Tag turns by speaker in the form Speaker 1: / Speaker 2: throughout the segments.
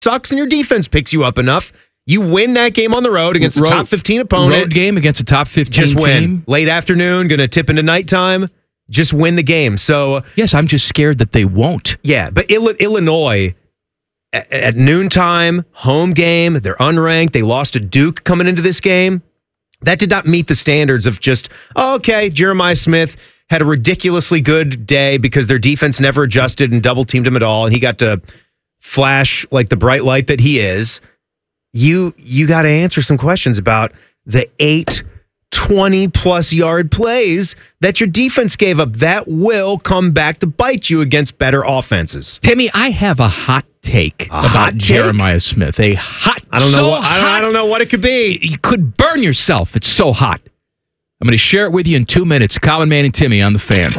Speaker 1: sucks and your defense picks you up enough, you win that game on the road against a top 15 opponent.
Speaker 2: Road game against a top 15
Speaker 1: just
Speaker 2: team.
Speaker 1: Win. Late afternoon, going to tip into nighttime. Just win the game. So
Speaker 2: yes, I'm just scared that they won't.
Speaker 1: Yeah, but Illinois at noontime, home game, they're unranked. They lost to Duke coming into this game. That did not meet the standards of just, okay, Jeremiah Smith had a ridiculously good day because their defense never adjusted and double-teamed him at all, and he got to flash like the bright light that he is. You got to answer some questions about the 8 20-plus yard plays that your defense gave up. That will come back to bite you against better offenses.
Speaker 2: Timmy, I have a hot take about Jeremiah Smith. A hot,
Speaker 1: I don't know what it could be.
Speaker 2: You could burn yourself. It's so hot. I'm going to share it with you in 2 minutes. Common Man and Timmy on the Fan.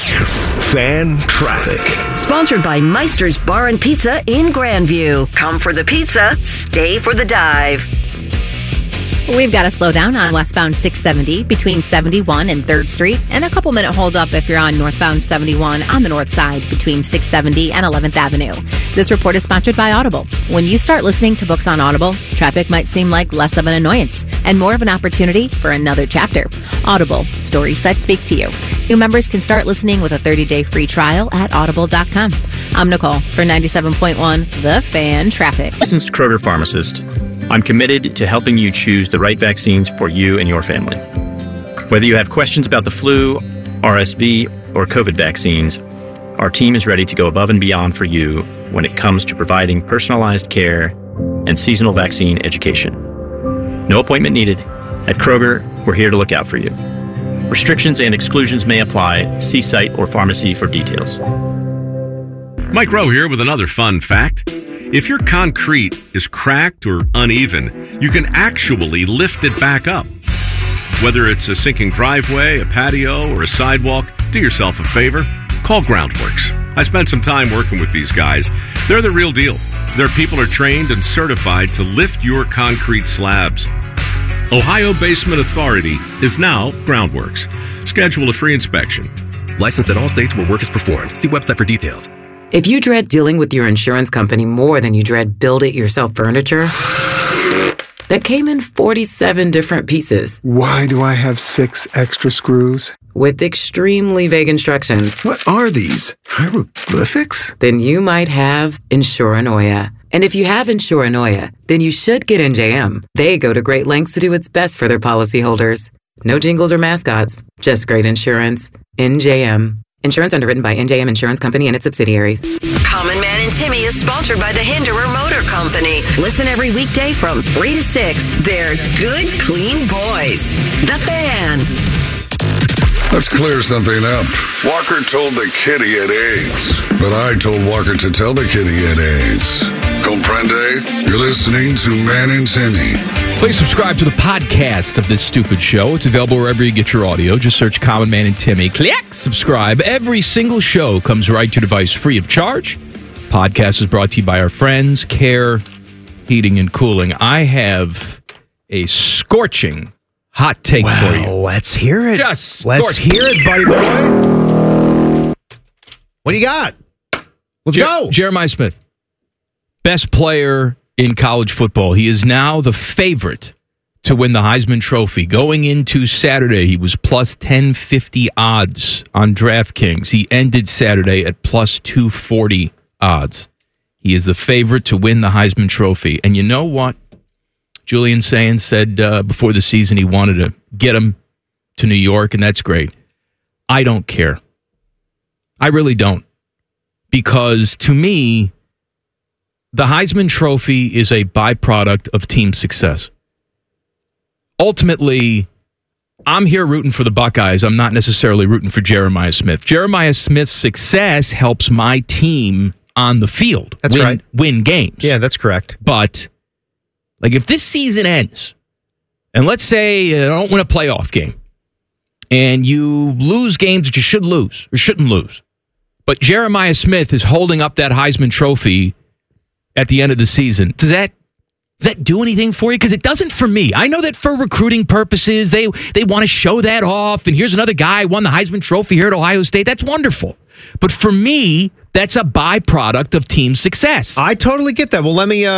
Speaker 3: Fan Traffic.
Speaker 4: Sponsored by Meister's Bar and Pizza in Grandview. Come for the pizza, stay for the dive.
Speaker 5: We've got to slow down on westbound 670 between 71 and 3rd Street, and a couple-minute hold-up if you're on northbound 71 on the north side between 670 and 11th Avenue. This report is sponsored by Audible. When you start listening to books on Audible, traffic might seem like less of an annoyance and more of an opportunity for another chapter. Audible, stories that speak to you. New members can start listening with a 30-day free trial at audible.com. I'm Nicole for 97.1 The Fan Traffic.
Speaker 6: Licensed Kroger pharmacist. I'm committed to helping you choose the right vaccines for you and your family. Whether you have questions about the flu, RSV, or COVID vaccines, our team is ready to go above and beyond for you when it comes to providing personalized care and seasonal vaccine education. No appointment needed. At Kroger, we're here to look out for you. Restrictions and exclusions may apply. See site or pharmacy for details.
Speaker 7: Mike Rowe here with another fun fact. If your concrete is cracked or uneven, you can actually lift it back up. Whether it's a sinking driveway, a patio, or a sidewalk, do yourself a favor. Call Groundworks. I spent some time working with these guys. They're the real deal. Their people are trained and certified to lift your concrete slabs. Ohio Basement Authority is now Groundworks. Schedule a free inspection.
Speaker 8: Licensed in all states where work is performed. See website for details.
Speaker 9: If you dread dealing with your insurance company more than you dread build-it-yourself furniture, that came in 47 different pieces.
Speaker 10: Why do I have 6 extra screws?
Speaker 9: With extremely vague instructions.
Speaker 10: What are these? Hieroglyphics?
Speaker 9: Then you might have Insuranoia. And if you have Insuranoia, then you should get NJM. They go to great lengths to do what's best for their policyholders. No jingles or mascots, just great insurance. NJM. Insurance underwritten by NJM Insurance Company and its subsidiaries.
Speaker 4: Common Man and Timmy is sponsored by the Hinderer Motor Company. Listen every weekday from 3 to 6. They're good, clean boys. The Fan.
Speaker 11: Let's clear something up. Walker told the kid he had AIDS, but I told Walker to tell the kid he had AIDS. Comprende? You're listening to Man and Timmy.
Speaker 2: Please subscribe to the podcast of this stupid show. It's available wherever you get your audio. Just search Common Man and Timmy. Click subscribe. Every single show comes right to your device free of charge. Podcast is brought to you by our friends, Care Heating and Cooling. I have a scorching hot take for you.
Speaker 1: Let's hear it.
Speaker 2: Let's
Speaker 1: hear it, buddy boy. What do you got? Let's go.
Speaker 2: Jeremiah Smith, best player in college football. He is now the favorite to win the Heisman Trophy. Going into Saturday, he was plus 1050 odds on DraftKings. He ended Saturday at plus 240 odds. He is the favorite to win the Heisman Trophy. And you know what? Julian Sayin said before the season he wanted to get him to New York, and that's great. I don't care. I really don't. Because to me, the Heisman Trophy is a byproduct of team success. Ultimately, I'm here rooting for the Buckeyes. I'm not necessarily rooting for Jeremiah Smith. Jeremiah Smith's success helps my team on the field.
Speaker 1: That's right.
Speaker 2: Win games.
Speaker 1: Yeah, that's correct.
Speaker 2: But like if this season ends, and let's say you don't win a playoff game, and you lose games that you should lose or shouldn't lose, but Jeremiah Smith is holding up that Heisman Trophy at the end of the season, does that do anything for you? Because it doesn't for me. I know that for recruiting purposes, they want to show that off, and here's another guy who won the Heisman Trophy here at Ohio State. That's wonderful. But for me, that's a byproduct of team success.
Speaker 1: I totally get that. Well, let me